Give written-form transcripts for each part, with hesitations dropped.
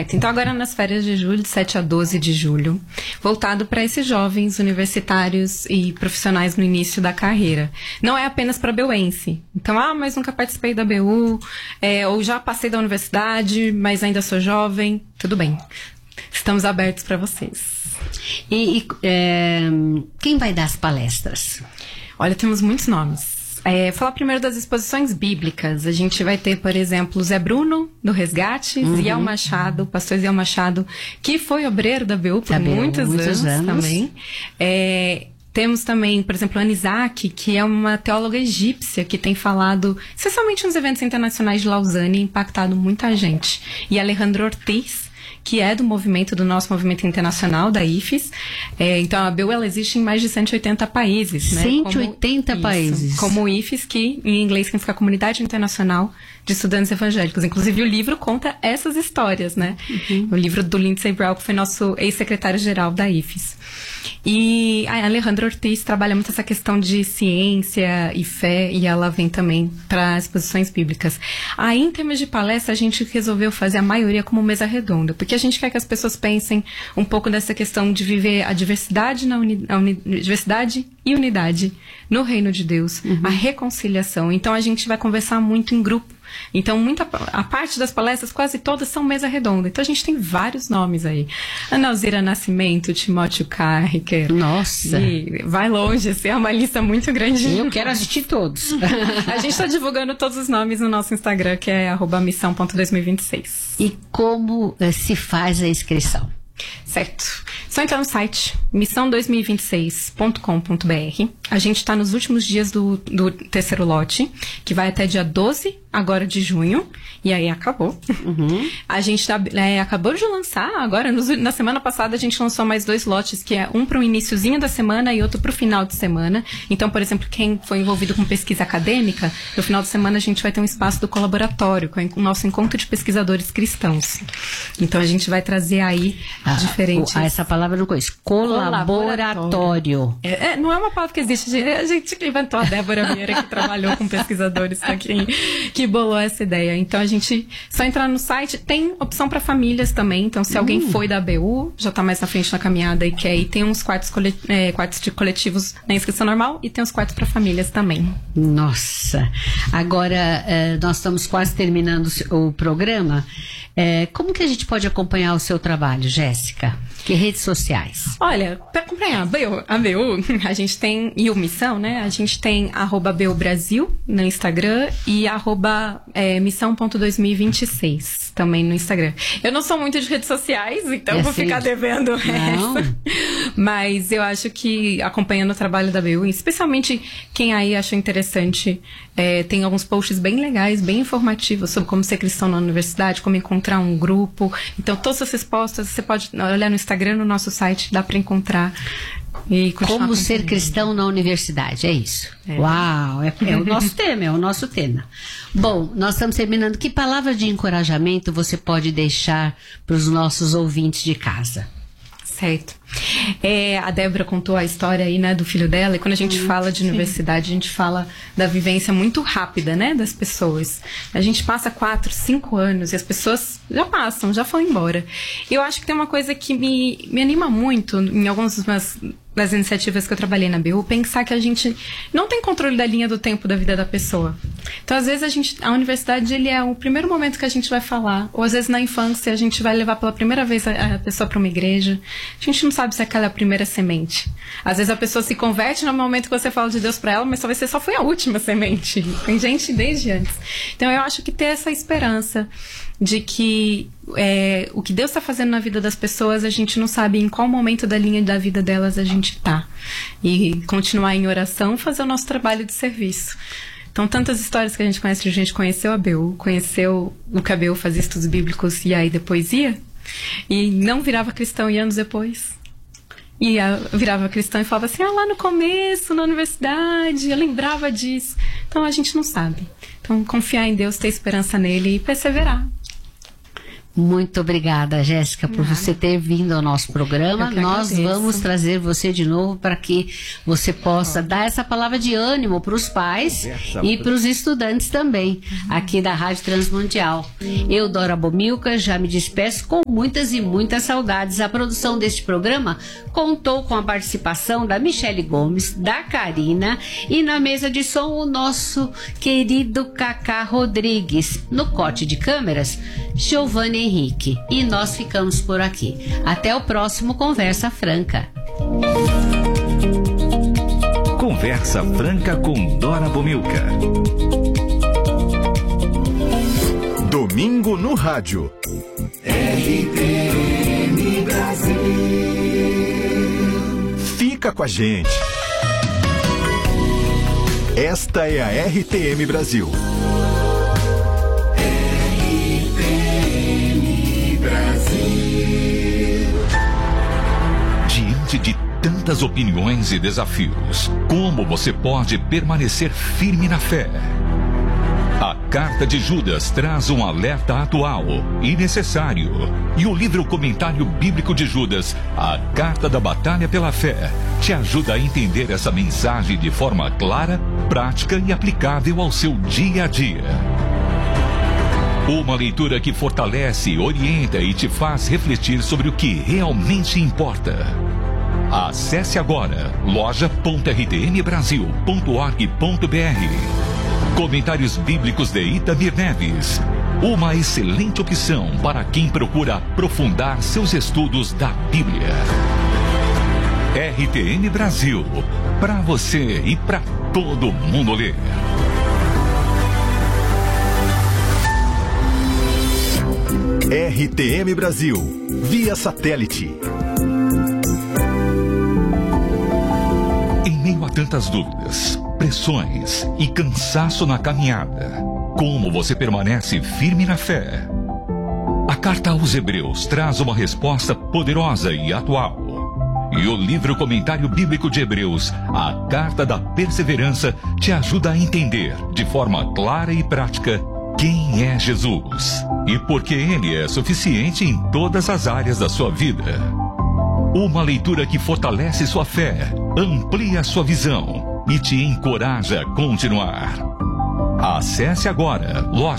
Certo, então agora nas férias de julho, de 7 a 12 de julho, voltado para esses jovens universitários e profissionais no início da carreira. Não é apenas para beuense. Então, mas nunca participei da BU, ou já passei da universidade, mas ainda sou jovem. Tudo bem, estamos abertos para vocês. Quem vai dar as palestras? Olha, temos muitos nomes. Falar primeiro das exposições bíblicas. A gente vai ter, por exemplo, Zé Bruno, do Resgate, Ziel Machado, o pastor Ziel Machado, que foi obreiro da BU por muitos anos também. Temos também, por exemplo, Ana Isaac, que é uma teóloga egípcia que tem falado, especialmente nos eventos internacionais de Lausanne, impactado muita gente. E Alejandro Ortiz, que é do nosso movimento internacional, da IFES. Então, a BU, ela existe em mais de 180 países. 180 países. Como o IFES, que em inglês significa Comunidade Internacional de Estudantes Evangélicos. Inclusive, o livro conta essas histórias, né? O livro do Lindsey Brown, que foi nosso ex-secretário-geral da IFES. E a Alejandra Ortiz trabalha muito essa questão de ciência e fé, e ela vem também para as exposições bíblicas. Aí, em termos de palestra, a gente resolveu fazer a maioria como mesa redonda, porque a gente quer que as pessoas pensem um pouco dessa questão de viver a diversidade, diversidade e unidade no reino de Deus, a reconciliação. Então, a gente vai conversar muito em grupo. Então, a parte das palestras, quase todas são mesa redonda. Então, a gente tem vários nomes aí. Ana Alzira Nascimento, Timóteo Carricker. Nossa! E vai longe, assim, é uma lista muito grande. Eu quero assistir todos. A gente está divulgando todos os nomes no nosso Instagram, que é @missão.2026. E como se faz a inscrição? Certo. Só entrar no site missão2026.com.br. A gente está nos últimos dias do terceiro lote, que vai até dia 12 agora de junho. E aí acabou. A gente acabou de lançar agora, na semana passada a gente lançou mais 2 lotes, que é um para o iniciozinho da semana e outro para o final de semana. Então, por exemplo, quem foi envolvido com pesquisa acadêmica, no final de semana a gente vai ter um espaço do colaboratório, que é o nosso encontro de pesquisadores cristãos. Então, a gente vai trazer aí diferentes... Essa palavra eu não conheço. Colaboratório. Não é uma palavra que existe. A gente inventou, a Débora Vieira, que trabalhou com pesquisadores aqui, que bolou essa ideia. Então, a gente só entrar no site. Tem opção para famílias também. Então, se alguém foi da ABU, já está mais na frente na caminhada e quer ir, tem uns quartos de coletivos na inscrição normal e tem os quartos para famílias também. Nossa! Agora, nós estamos quase terminando o programa. Como que a gente pode acompanhar o seu trabalho, Jéssica? Que redes sociais? Olha, para acompanhar a BU, a gente tem, e o Missão, né? A gente tem @BU Brasil no Instagram e @missão.2026 também no Instagram. Eu não sou muito de redes sociais, então vou ficar devendo essa. Mas eu acho que acompanhando o trabalho da BU, especialmente quem aí achou interessante, tem alguns posts bem legais, bem informativos sobre como ser cristão na universidade, como encontrar um grupo. Então, todas essas respostas você pode olhar no Instagram, no nosso site, dá para encontrar. E como ser cristão na universidade, é isso. Uau, é o nosso tema, Bom, nós estamos terminando. Que palavra de encorajamento você pode deixar para os nossos ouvintes de casa? Certo. A Débora contou a história aí, né, do filho dela, e quando a gente fala de universidade, a gente fala da vivência muito rápida, né, das pessoas. A gente passa 4, 5 anos e as pessoas já foram embora. E eu acho que tem uma coisa que me anima muito em algumas das iniciativas que eu trabalhei na BU, pensar que a gente não tem controle da linha do tempo da vida da pessoa. Então, às vezes, a universidade, ele é o primeiro momento que a gente vai falar, ou às vezes na infância a gente vai levar pela primeira vez a pessoa para uma igreja. A gente não sabe se é aquela primeira semente. Às vezes a pessoa se converte no momento que você fala de Deus para ela, mas talvez só foi a última semente. Tem gente desde antes. Então, eu acho que ter essa esperança de que o que Deus está fazendo na vida das pessoas, a gente não sabe em qual momento da linha da vida delas a gente está. E continuar em oração, fazer o nosso trabalho de serviço. Então, tantas histórias que a gente conhece, a gente conheceu a BU, conheceu o que a BU fazia estudos bíblicos e aí depois ia, e não virava cristão e anos depois. E virava cristão e falava assim, lá no começo, na universidade, eu lembrava disso. Então, a gente não sabe. Então, confiar em Deus, ter esperança nele e perseverar. Muito obrigada, Jéssica, por você ter vindo ao nosso programa. Nós vamos trazer você de novo para que você possa dar essa palavra de ânimo para os pais e para os estudantes também, aqui da Rádio Transmundial. Eu, Dora Bomilcar, já me despeço com muitas e muitas saudades. A produção deste programa contou com a participação da Michele Gomes, da Karina e na mesa de som o nosso querido Cacá Rodrigues. No corte de câmeras, Giovanni Henrique. E nós ficamos por aqui. Até o próximo Conversa Franca. Conversa Franca com Dora Bomilcar. Domingo no rádio. RTM Brasil. Fica com a gente. Esta é a RTM Brasil. Diante de tantas opiniões e desafios, como você pode permanecer firme na fé? A Carta de Judas traz um alerta atual e necessário. E o livro Comentário Bíblico de Judas, a Carta da Batalha pela Fé, te ajuda a entender essa mensagem de forma clara, prática e aplicável ao seu dia a dia. Uma leitura que fortalece, orienta e te faz refletir sobre o que realmente importa. Acesse agora loja.rtmbrasil.org.br. Comentários Bíblicos de Itamir Neves. Uma excelente opção para quem procura aprofundar seus estudos da Bíblia. RTM Brasil. Para você e para todo mundo ler. RTM Brasil, via satélite. Em meio a tantas dúvidas, pressões e cansaço na caminhada, como você permanece firme na fé? A Carta aos Hebreus traz uma resposta poderosa e atual. E o livro Comentário Bíblico de Hebreus, a Carta da Perseverança, te ajuda a entender, de forma clara e prática, quem é Jesus e por que Ele é suficiente em todas as áreas da sua vida. Uma leitura que fortalece sua fé, amplia sua visão e te encoraja a continuar. Acesse agora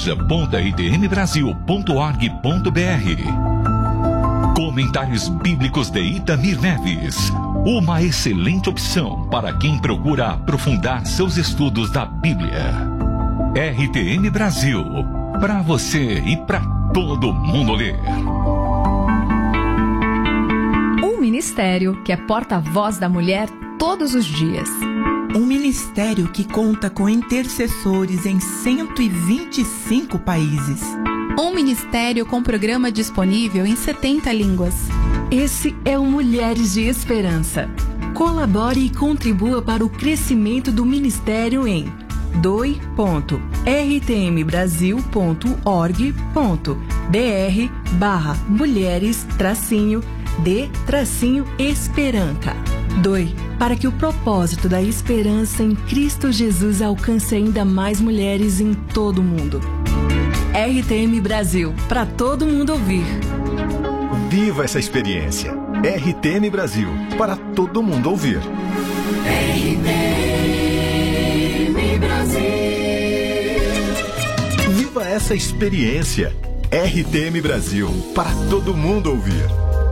loja.rtmbrasil.org.br. Comentários Bíblicos de Itamir Neves. Uma excelente opção para quem procura aprofundar seus estudos da Bíblia. RTM Brasil, para você e para todo mundo ler. Um ministério que é porta-voz da mulher todos os dias. Um ministério que conta com intercessores em 125 países. Um ministério com programa disponível em 70 línguas. Esse é o Mulheres de Esperança. Colabore e contribua para o crescimento do ministério em doi.rtmbrasil.org.br/mulheres-de-esperança. Doe para que o propósito da esperança em Cristo Jesus alcance ainda mais mulheres em todo o mundo. RTM Brasil, para todo mundo ouvir. Viva essa experiência. RTM Brasil, para todo mundo ouvir. RTM Brasil. Viva essa experiência. RTM Brasil, para todo mundo ouvir.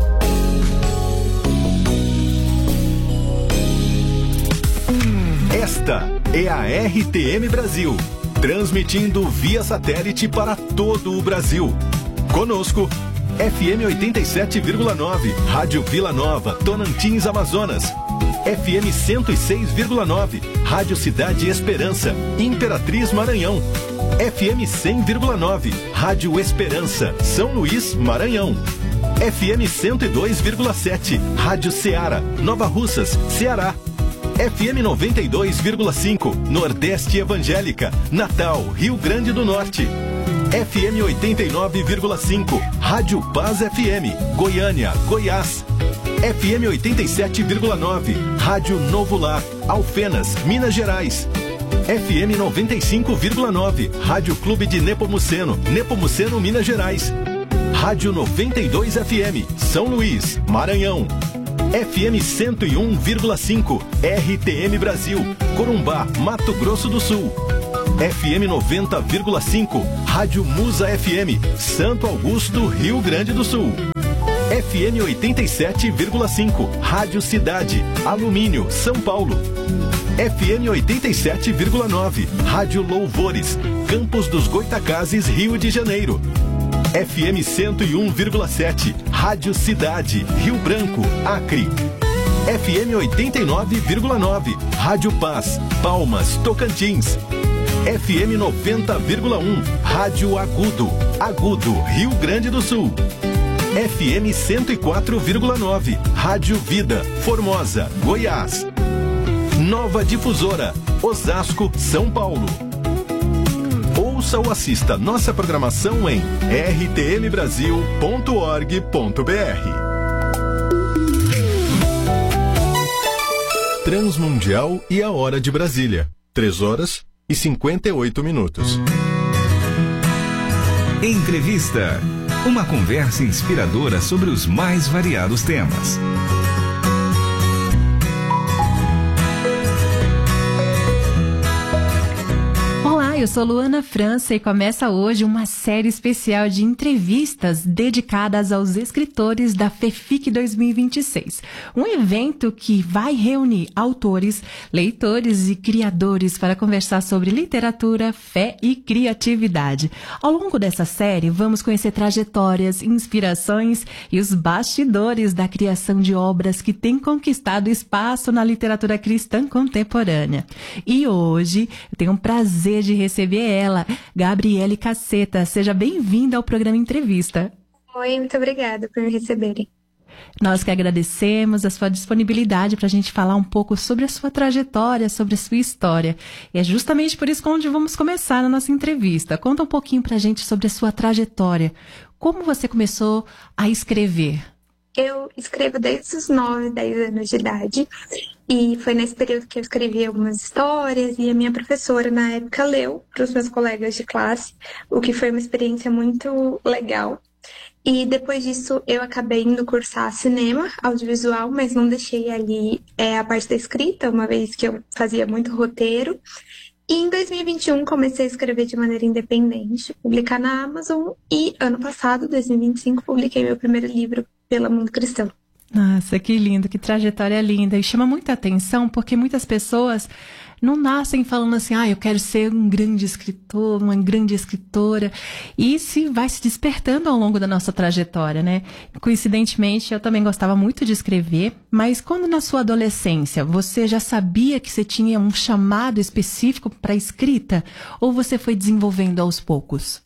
Esta é a RTM Brasil, transmitindo via satélite para todo o Brasil. Conosco, FM 87,9, Rádio Vila Nova, Tonantins, Amazonas. FM 106,9, Rádio Cidade Esperança, Imperatriz, Maranhão. FM 100,9, Rádio Esperança, São Luís, Maranhão. FM 102,7, Rádio Ceará, Nova Russas, Ceará. FM 92,5, Nordeste Evangélica, Natal, Rio Grande do Norte. FM 89,5, Rádio Paz FM, Goiânia, Goiás. FM 87,9, Rádio Novo Lar, Alfenas, Minas Gerais. FM 95,9, Rádio Clube de Nepomuceno, Nepomuceno, Minas Gerais. Rádio 92 FM, São Luís, Maranhão. FM 101,5, RTM Brasil, Corumbá, Mato Grosso do Sul. FM 90,5, Rádio Musa FM, Santo Augusto, Rio Grande do Sul. FM 87,5, Rádio Cidade, Alumínio, São Paulo. FM 87,9, Rádio Louvores, Campos dos Goitacazes, Rio de Janeiro. FM 101,7, Rádio Cidade, Rio Branco, Acre. FM 89,9, Rádio Paz, Palmas, Tocantins. FM 90,1, Rádio Agudo, Rio Grande do Sul. FM 104,9, Rádio Vida, Formosa, Goiás. Nova Difusora, Osasco, São Paulo. Ouça ou assista nossa programação em rtmbrasil.org.br. Transmundial e a Hora de Brasília. 3h58. Entrevista. Uma conversa inspiradora sobre os mais variados temas. Eu sou Luana França e começa hoje uma série especial de entrevistas dedicadas aos escritores da FEFIC 2026. Um evento que vai reunir autores, leitores e criadores para conversar sobre literatura, fé e criatividade. Ao longo dessa série, vamos conhecer trajetórias, inspirações e os bastidores da criação de obras que têm conquistado espaço na literatura cristã contemporânea. E hoje, eu tenho o prazer de receber ela, Gabriele Casseta. Seja bem-vinda ao programa Entrevista. Oi, muito obrigada por me receberem. Nós que agradecemos a sua disponibilidade para a gente falar um pouco sobre a sua trajetória, sobre a sua história. E é justamente por isso que vamos começar na nossa entrevista. Conta um pouquinho para a gente sobre a sua trajetória. Como você começou a escrever? Eu escrevo desde os 9, 10 anos de idade. E foi nesse período que eu escrevi algumas histórias e a minha professora, na época, leu para os meus colegas de classe, o que foi uma experiência muito legal. E depois disso, eu acabei indo cursar cinema, audiovisual, mas não deixei ali a parte da escrita, uma vez que eu fazia muito roteiro. E em 2021, comecei a escrever de maneira independente, publicar na Amazon. E ano passado, 2025, publiquei meu primeiro livro pela Mundo Cristão. Nossa, que lindo, que trajetória linda. E chama muita atenção porque muitas pessoas não nascem falando assim, eu quero ser um grande escritor, uma grande escritora. E se vai se despertando ao longo da nossa trajetória, né? Coincidentemente, eu também gostava muito de escrever, mas quando na sua adolescência você já sabia que você tinha um chamado específico para escrita, ou você foi desenvolvendo aos poucos?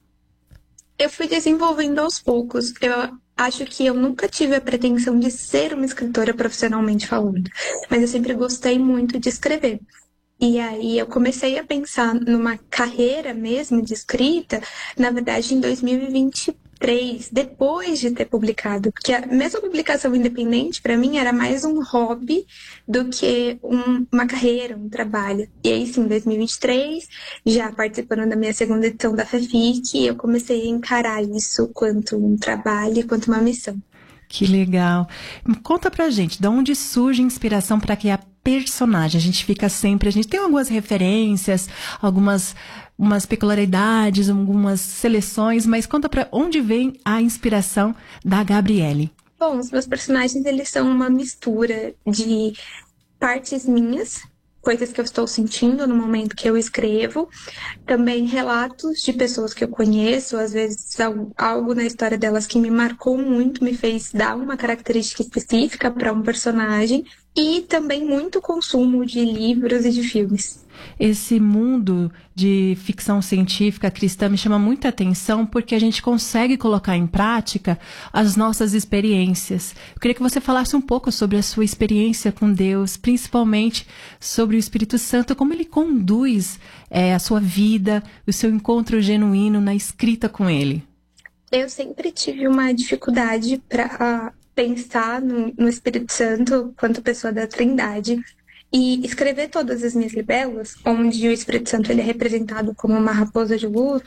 Eu fui desenvolvendo aos poucos. Eu acho que eu nunca tive a pretensão de ser uma escritora profissionalmente falando, mas eu sempre gostei muito de escrever. E aí eu comecei a pensar numa carreira mesmo de escrita, na verdade, em 2023, depois de ter publicado. Porque a mesma publicação independente, para mim, era mais um hobby do que uma carreira, um trabalho. E aí, sim, em 2023, já participando da minha segunda edição da FEFIC, eu comecei a encarar isso quanto um trabalho, quanto uma missão. Que legal. Conta pra gente, de onde surge a inspiração para criar personagem? A gente tem algumas referências, algumas peculiaridades, algumas seleções, mas conta pra onde vem a inspiração da Gabriele. Bom, os meus personagens, eles são uma mistura de partes minhas, coisas que eu estou sentindo no momento que eu escrevo, também relatos de pessoas que eu conheço, às vezes algo na história delas que me marcou muito, me fez dar uma característica específica para um personagem, e também muito consumo de livros e de filmes. Esse mundo de ficção científica cristã me chama muita atenção porque a gente consegue colocar em prática as nossas experiências. Eu queria que você falasse um pouco sobre a sua experiência com Deus, principalmente sobre o Espírito Santo, como ele conduz a sua vida, o seu encontro genuíno na escrita com ele. Eu sempre tive uma dificuldade para pensar no Espírito Santo quanto pessoa da Trindade. E escrever todas as minhas libelos, onde o Espírito Santo ele é representado como uma raposa de luz,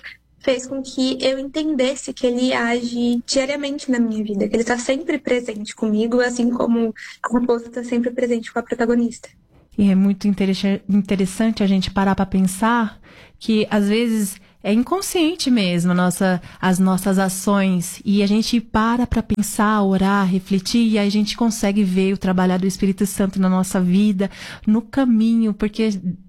fez com que eu entendesse que ele age diariamente na minha vida, que ele está sempre presente comigo, assim como a raposa está sempre presente com a protagonista. E é muito interessante a gente parar para pensar que, às vezes, é inconsciente mesmo as nossas ações. E a gente para pensar, orar, refletir, e aí a gente consegue ver o trabalhar do Espírito Santo na nossa vida, no caminho, porque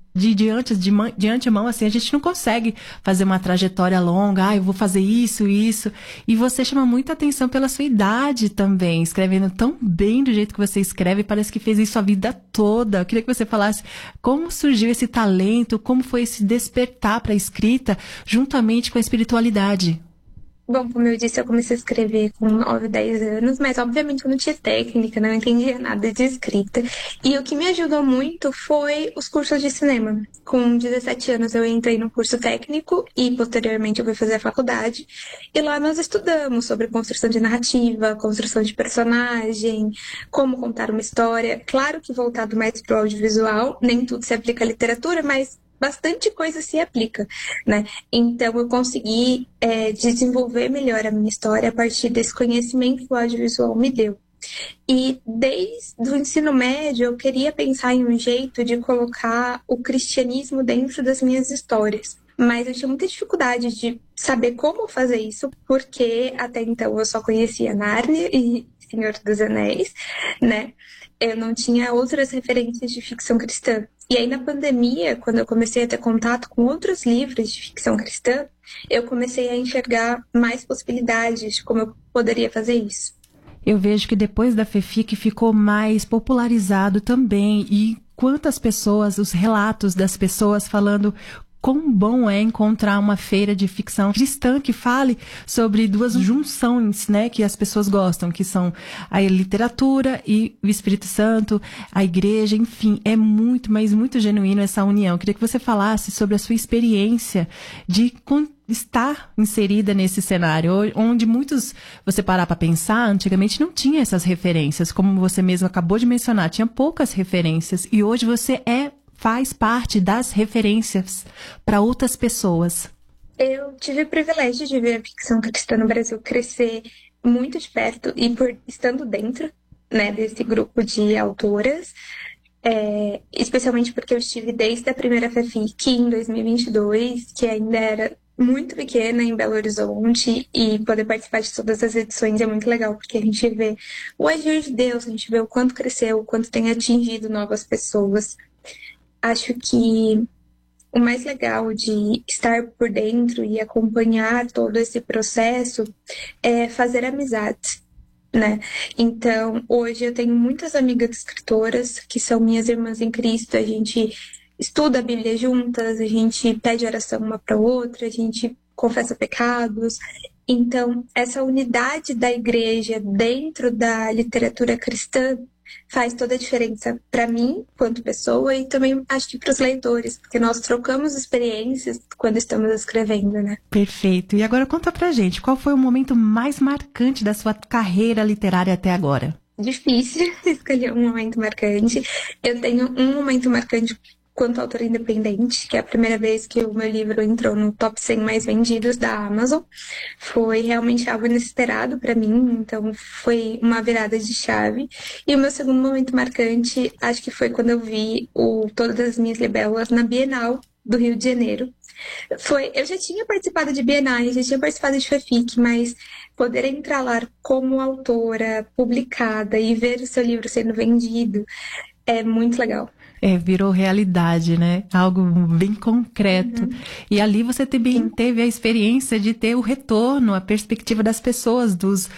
de antemão, assim, a gente não consegue fazer uma trajetória longa, eu vou fazer isso. E você chama muita atenção pela sua idade também, escrevendo tão bem do jeito que você escreve, parece que fez isso a vida toda. Eu queria que você falasse como surgiu esse talento, como foi esse despertar para a escrita, juntamente com a espiritualidade. Bom, como eu disse, eu comecei a escrever com 9, 10 anos, mas obviamente eu não tinha técnica, não entendia nada de escrita. E o que me ajudou muito foi os cursos de cinema. Com 17 anos eu entrei no curso técnico e posteriormente eu fui fazer a faculdade. E lá nós estudamos sobre construção de narrativa, construção de personagem, como contar uma história. Claro que voltado mais para o audiovisual, nem tudo se aplica à literatura, mas bastante coisa se aplica, né? Então eu consegui desenvolver melhor a minha história a partir desse conhecimento que o audiovisual me deu. E desde o ensino médio eu queria pensar em um jeito de colocar o cristianismo dentro das minhas histórias. Mas eu tinha muita dificuldade de saber como fazer isso, porque até então eu só conhecia Nárnia e Senhor dos Anéis, né? Eu não tinha outras referências de ficção cristã. E aí, na pandemia, quando eu comecei a ter contato com outros livros de ficção cristã, eu comecei a enxergar mais possibilidades de como eu poderia fazer isso. Eu vejo que depois da FEFIC ficou mais popularizado também. E quantas pessoas, os relatos das pessoas falando quão bom é encontrar uma feira de ficção cristã que fale sobre duas junções, né, que as pessoas gostam, que são a literatura e o Espírito Santo, a igreja, enfim, é muito, mas muito genuíno essa união. Eu queria que você falasse sobre a sua experiência de estar inserida nesse cenário, onde muitos, você parar para pensar, antigamente não tinha essas referências, como você mesmo acabou de mencionar, tinha poucas referências, e hoje você faz parte das referências para outras pessoas. Eu tive o privilégio de ver a ficção cristã no Brasil crescer muito de perto e estando dentro, né, desse grupo de autoras, especialmente porque eu estive desde a primeira FEFIC em 2022, que ainda era muito pequena em Belo Horizonte, e poder participar de todas as edições é muito legal, porque a gente vê o agir de Deus, a gente vê o quanto cresceu, o quanto tem atingido novas pessoas. Acho que o mais legal de estar por dentro e acompanhar todo esse processo é fazer amizades, né? Então, hoje eu tenho muitas amigas escritoras que são minhas irmãs em Cristo. A gente estuda a Bíblia juntas, a gente pede oração uma para outra, a gente confessa pecados. Então, essa unidade da igreja dentro da literatura cristã faz toda a diferença para mim, quanto pessoa, e também acho que para os leitores, porque nós trocamos experiências quando estamos escrevendo, né? Perfeito. E agora conta pra gente, qual foi o momento mais marcante da sua carreira literária até agora? Difícil escolher um momento marcante. Eu tenho um momento marcante quanto autora independente, que é a primeira vez que o meu livro entrou no top 100 mais vendidos da Amazon. Foi realmente algo inesperado para mim, então foi uma virada de chave. E o meu segundo momento marcante, acho que foi quando eu vi Todas as Minhas Libelas na Bienal do Rio de Janeiro. Eu já tinha participado de bienais, já tinha participado de FEFIC, mas poder entrar lá como autora publicada e ver o seu livro sendo vendido é muito legal. Virou realidade, né? Algo bem concreto. Uhum. E ali você também teve a experiência de ter o retorno, a perspectiva das pessoas,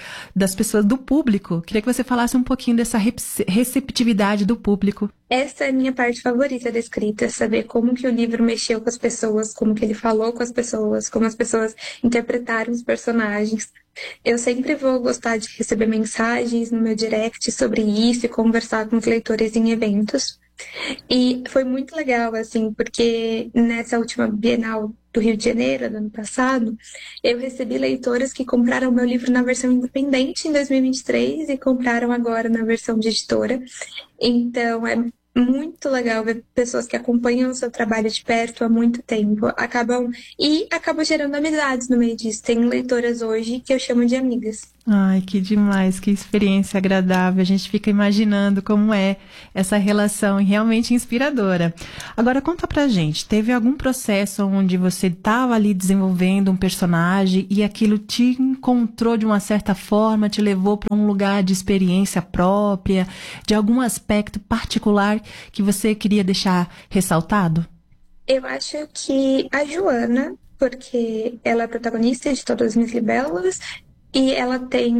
do público. Queria que você falasse um pouquinho dessa receptividade do público. Essa é a minha parte favorita da escrita, saber como que o livro mexeu com as pessoas, como que ele falou com as pessoas, como as pessoas interpretaram os personagens. Eu sempre vou gostar de receber mensagens no meu direct sobre isso e conversar com os leitores em eventos. E foi muito legal, assim, porque nessa última Bienal do Rio de Janeiro, do ano passado, eu recebi leitoras que compraram meu livro na versão independente em 2023 e compraram agora na versão de editora. Então, é muito legal ver pessoas que acompanham o seu trabalho de perto há muito tempo, acabam gerando amizades no meio disso. Tem leitoras hoje que eu chamo de amigas. Ai, que demais, que experiência agradável. A gente fica imaginando como é essa relação, e realmente inspiradora. Agora, conta pra gente, teve algum processo onde você estava ali desenvolvendo um personagem e aquilo te encontrou de uma certa forma, te levou para um lugar de experiência própria, de algum aspecto particular que você queria deixar ressaltado? Eu acho que a Joana, porque ela é protagonista de Todas as Minhas Libelas, e ela tem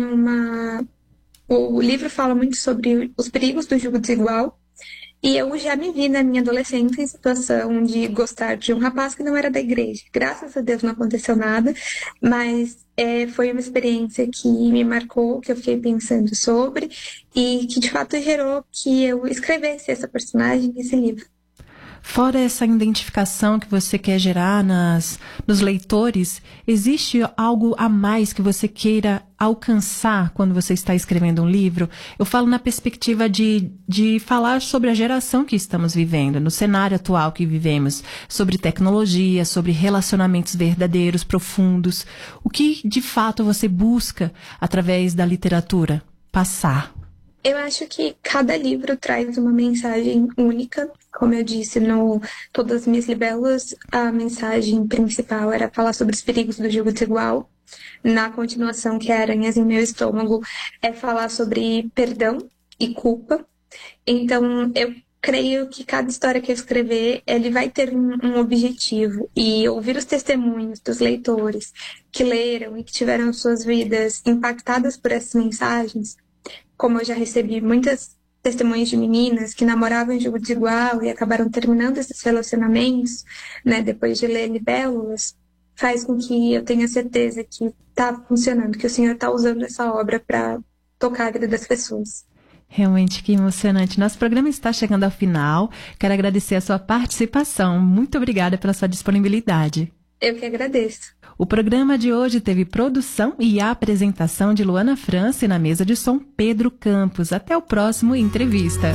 o livro fala muito sobre os perigos do julgo desigual, e eu já me vi na minha adolescência em situação de gostar de um rapaz que não era da igreja. Graças a Deus não aconteceu nada, mas foi uma experiência que me marcou, que eu fiquei pensando sobre, e que de fato gerou que eu escrevesse essa personagem nesse livro. Fora essa identificação que você quer gerar nos leitores, existe algo a mais que você queira alcançar quando você está escrevendo um livro? Eu falo na perspectiva de falar sobre a geração que estamos vivendo, no cenário atual que vivemos, sobre tecnologia, sobre relacionamentos verdadeiros, profundos. O que, de fato, você busca através da literatura passar? Eu acho que cada livro traz uma mensagem única. Como eu disse, no Todas as Minhas Libelas, a mensagem principal era falar sobre os perigos do julgo desigual. Na continuação, que é Aranhas em Meu Estômago, é falar sobre perdão e culpa. Então, eu creio que cada história que eu escrever, ele vai ter um objetivo. E ouvir os testemunhos dos leitores que leram e que tiveram suas vidas impactadas por essas mensagens, como eu já recebi muitas testemunhas de meninas que namoravam em jogo desigual e acabaram terminando esses relacionamentos, né, depois de ler Libélulas, faz com que eu tenha certeza que está funcionando, que o Senhor está usando essa obra para tocar a vida das pessoas. Realmente que emocionante. Nosso programa está chegando ao final. Quero agradecer a sua participação. Muito obrigada pela sua disponibilidade. Eu que agradeço. O programa de hoje teve produção e apresentação de Luana França e na mesa de som Pedro Campos. Até o próximo Entrevista.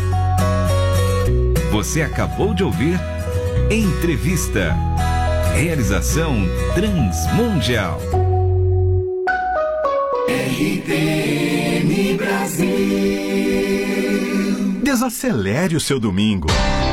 Você acabou de ouvir Entrevista. Realização Transmundial. RTM Brasil. Desacelere o seu domingo.